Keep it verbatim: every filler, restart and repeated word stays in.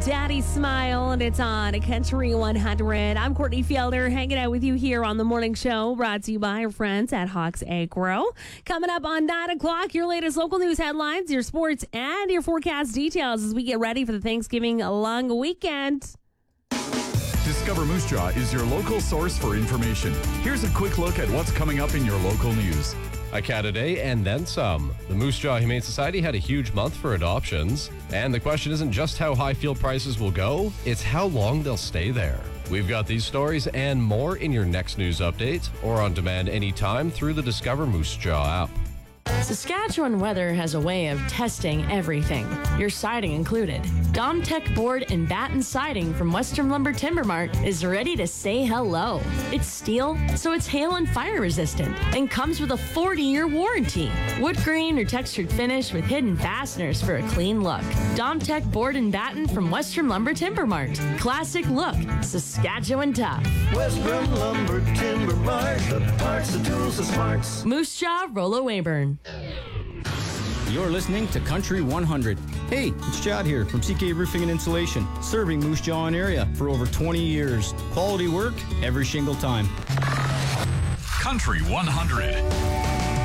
Daddy Smile, and it's on Country one hundred. I'm Courtney Fielder, hanging out with you here on the morning show, brought to you by our friends at Hawks Agro. Coming up on nine o'clock, your latest local news headlines, your sports, and your forecast details as we get ready for the Thanksgiving long weekend. Discover Moose Jaw is your local source for information. Here's a quick look at what's coming up in your local news. A cat a day and then some. The Moose Jaw Humane Society had a huge month for adoptions. And the question isn't just how high fuel prices will go, it's how long they'll stay there. We've got these stories and more in your next news update or on demand anytime through the Discover Moose Jaw app. Saskatchewan Weather has a way of testing everything, your siding included. Domtech Board and Batten Siding from Western Lumber Timber Mart is ready to say hello. It's steel, so it's hail and fire resistant, and comes with a forty-year warranty. Wood grain or textured finish with hidden fasteners for a clean look. Domtech Board and Batten from Western Lumber Timber Mart. Classic look, Saskatchewan tough. Western Lumber Timber Mart, the parts, the tools, the smarts. Moose Jaw, Rollo Weyburn. You're listening to Country one hundred. Hey, it's Chad here from C K Roofing and Insulation, serving Moose Jaw area for over twenty years. Quality work every single time. Country one hundred.